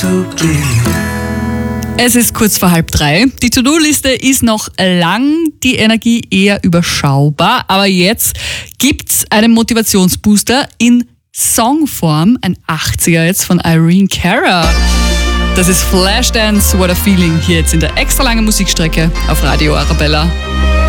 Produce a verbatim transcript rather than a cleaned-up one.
Es ist kurz vor halb drei. Die To-Do-Liste ist noch lang, die Energie eher überschaubar. Aber jetzt gibt's einen Motivationsbooster in Songform, ein achtziger jetzt von Irene Cara. Das ist Flashdance, What a Feeling, hier jetzt in der extra langen Musikstrecke auf Radio Arabella.